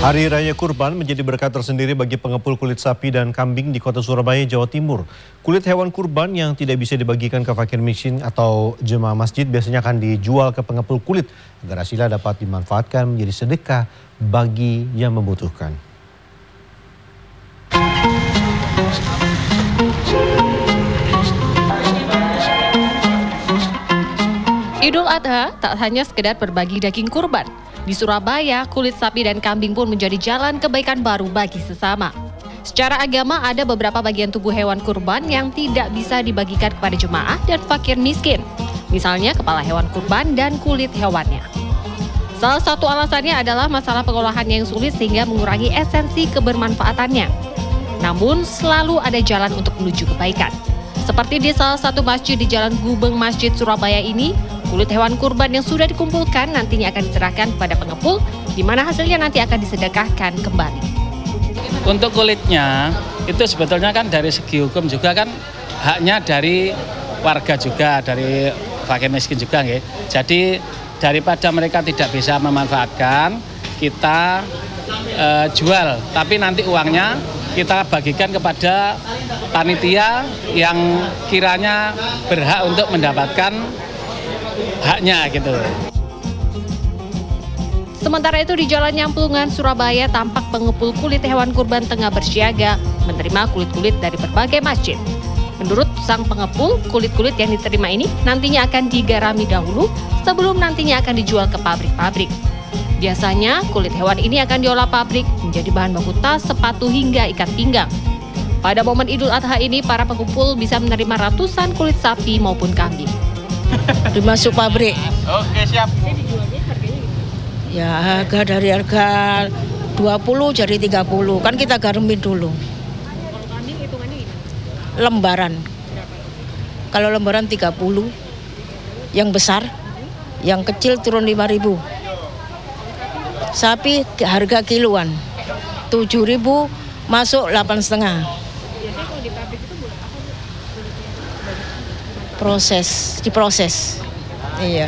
Hari Raya Kurban menjadi berkah tersendiri bagi pengepul kulit sapi dan kambing di kota Surabaya, Jawa Timur. Kulit hewan kurban yang tidak bisa dibagikan ke fakir miskin atau jemaah masjid biasanya akan dijual ke pengepul kulit agar hasilnya dapat dimanfaatkan menjadi sedekah bagi yang membutuhkan. Idul Adha tak hanya sekedar berbagi daging kurban. Di Surabaya, kulit sapi dan kambing pun menjadi jalan kebaikan baru bagi sesama. Secara agama, ada beberapa bagian tubuh hewan kurban yang tidak bisa dibagikan kepada jemaah dan fakir miskin. Misalnya kepala hewan kurban dan kulit hewannya. Salah satu alasannya adalah masalah pengolahannya yang sulit sehingga mengurangi esensi kebermanfaatannya. Namun, selalu ada jalan untuk menuju kebaikan. Seperti di salah satu masjid di Jalan Gubeng Masjid Surabaya ini, kulit hewan kurban yang sudah dikumpulkan nantinya akan diserahkan kepada pengepul, di mana hasilnya nanti akan disedekahkan kembali. Untuk kulitnya, itu sebetulnya kan dari segi hukum juga kan haknya dari warga juga, dari fakir miskin juga. Nggih. Jadi daripada mereka tidak bisa memanfaatkan, kita jual, tapi nanti uangnya kita bagikan kepada panitia yang kiranya berhak untuk mendapatkan haknya gitu. Sementara itu di Jalan Nyamplungan, Surabaya tampak pengepul kulit hewan kurban tengah bersiaga menerima kulit-kulit dari berbagai masjid. Menurut sang pengepul, kulit-kulit yang diterima ini nantinya akan digarami dahulu sebelum nantinya akan dijual ke pabrik-pabrik. Biasanya kulit hewan ini akan diolah pabrik menjadi bahan baku tas, sepatu hingga ikat pinggang. Pada momen Idul Adha ini, para pengumpul bisa menerima ratusan kulit sapi maupun kambing. Dimasuk pabrik. Oke, siap. Ya harga dari harga 20 jadi 30. Kan kita garemin dulu. Kalau kambing hitungannya gimana? Lembaran. Kalau lembaran 30. Yang besar, yang kecil turun 5.000. Sapi harga kiloan. 7.000 masuk 8,5. Biasanya kalau di pabrik itu buat apa? Diproses. Iya.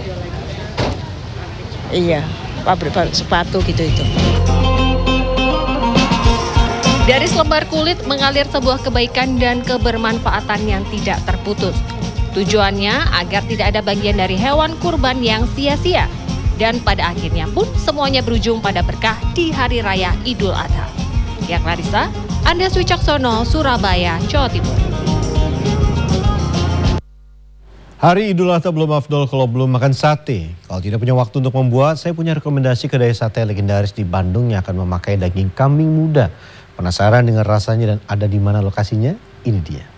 Iya, pabrik sepatu gitu itu. Dari selembar kulit mengalir sebuah kebaikan dan kebermanfaatan yang tidak terputus. Tujuannya agar tidak ada bagian dari hewan kurban yang sia-sia. Dan pada akhirnya pun semuanya berujung pada berkah di Hari Raya Idul Adha. Ya Clarissa, Andreas Wicaksono, Surabaya, Jawa Timur. Hari Idul Adha belum afdol kalau belum makan sate. Kalau tidak punya waktu untuk membuat, saya punya rekomendasi kedai sate legendaris di Bandung yang akan memakai daging kambing muda. Penasaran dengan rasanya dan ada di mana lokasinya? Ini dia.